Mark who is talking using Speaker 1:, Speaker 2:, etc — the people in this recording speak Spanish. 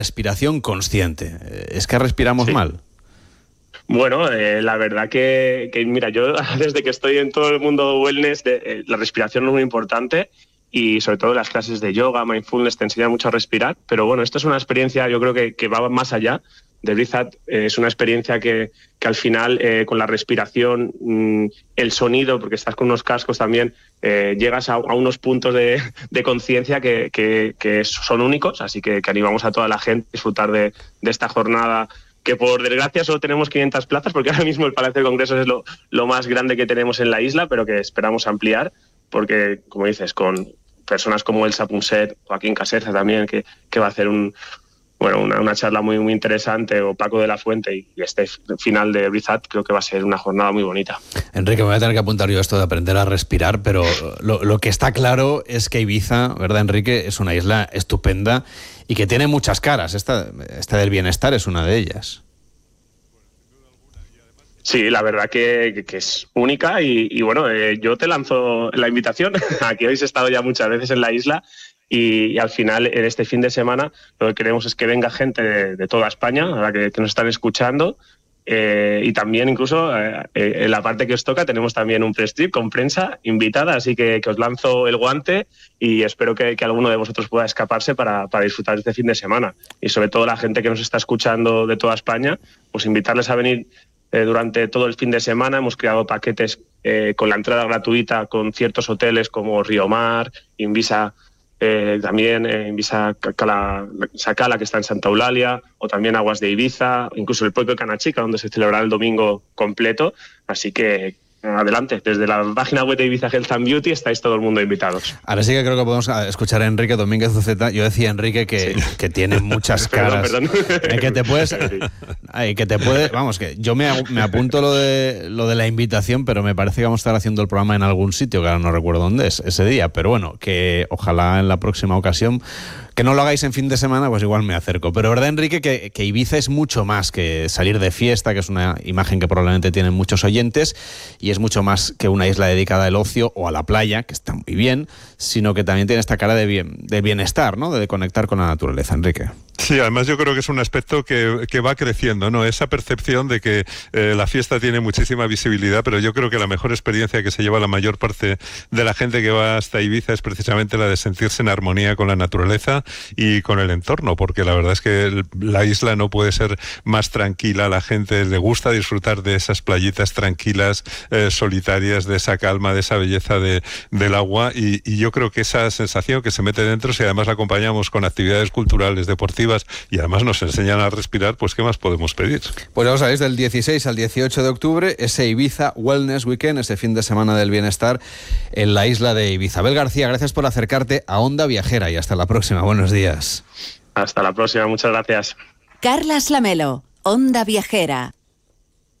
Speaker 1: Respiración consciente. ¿Es que respiramos mal?
Speaker 2: Bueno, la verdad que mira, yo desde que estoy en todo el mundo wellness, la respiración es muy importante y sobre todo las clases de yoga, mindfulness te enseñan mucho a respirar, pero bueno, esto es una experiencia yo creo que va más allá de Breathe. Es una experiencia que al final con la respiración, el sonido, porque estás con unos cascos también, llegas a unos puntos de conciencia que son únicos, así que animamos a toda la gente a disfrutar de esta jornada, que por desgracia solo tenemos 500 plazas, porque ahora mismo el Palacio de Congresos es lo más grande que tenemos en la isla, pero que esperamos ampliar, porque, como dices, con personas como Elsa Punset, Joaquín Caserza también, que va a hacer una charla muy, muy interesante, o Paco de la Fuente, y este final de Breathe, creo que va a ser una jornada muy bonita.
Speaker 1: Enrique, me voy a tener que apuntar yo esto de aprender a respirar, pero lo que está claro es que Ibiza, ¿verdad, Enrique?, es una isla estupenda y que tiene muchas caras. Esta del bienestar es una de ellas.
Speaker 2: Sí, la verdad que es única y bueno, yo te lanzo la invitación. Aquí habéis estado ya muchas veces en la isla y al final, en este fin de semana, lo que queremos es que venga gente de toda España, ahora que nos están escuchando, y también incluso en la parte que os toca tenemos también un press trip con prensa invitada, así que os lanzo el guante y espero que alguno de vosotros pueda escaparse para disfrutar este fin de semana. Y sobre todo la gente que nos está escuchando de toda España, pues invitarles a venir durante todo el fin de semana. Hemos creado paquetes con la entrada gratuita con ciertos hoteles como Río Mar, Invisa, también Invisa Sacala, que está en Santa Eulalia, o también Aguas de Ibiza, incluso el pueblo de Canachica, donde se celebrará el domingo completo. Así que adelante, desde la página web de Ibiza Health and Beauty estáis todo el mundo invitados.
Speaker 1: Ahora sí que creo que podemos escuchar a Enrique Domínguez Uceta. Yo decía, Enrique, que tiene muchas caras.
Speaker 2: Perdón.
Speaker 1: Que te puedes... Vamos, que yo me apunto lo de la invitación, pero me parece que vamos a estar haciendo el programa en algún sitio, que ahora no recuerdo dónde es ese día, pero bueno, que ojalá en la próxima ocasión, que no lo hagáis en fin de semana, pues igual me acerco. Pero verdad, Enrique, que Ibiza es mucho más que salir de fiesta, que es una imagen que probablemente tienen muchos oyentes, y es mucho más que una isla dedicada al ocio o a la playa, que está muy bien, sino que también tiene esta cara de bienestar, ¿no?, de conectar con la naturaleza, Enrique.
Speaker 3: Sí, además yo creo que es un aspecto que va creciendo, ¿no? Esa percepción de que la fiesta tiene muchísima visibilidad, pero yo creo que la mejor experiencia que se lleva la mayor parte de la gente que va hasta Ibiza es precisamente la de sentirse en armonía con la naturaleza y con el entorno, porque la verdad es que la isla no puede ser más tranquila. La gente le gusta disfrutar de esas playitas tranquilas, solitarias, de esa calma, de esa belleza del agua, y yo creo que esa sensación que se mete dentro, si además la acompañamos con actividades culturales, deportivas, y además nos enseñan a respirar, pues ¿qué más podemos pedir?
Speaker 1: Pues ya lo sabéis, del 16 al 18 de octubre, ese Ibiza Wellness Weekend, ese fin de semana del bienestar en la isla de Ibiza. Abel García, gracias por acercarte a Onda Viajera y hasta la próxima. Buenos días.
Speaker 2: Hasta la próxima, muchas gracias.
Speaker 4: Carlas Lamelo, Onda Viajera.